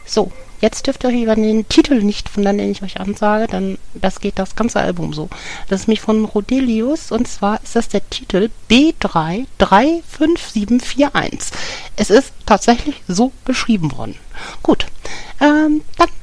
So, jetzt dürft ihr euch über den Titel nicht wundern, den ich euch ansage, denn das geht das ganze Album so. Das ist nämlich von Rodelius und zwar ist das der Titel B3-35741. Es ist tatsächlich so beschrieben worden. Gut, dann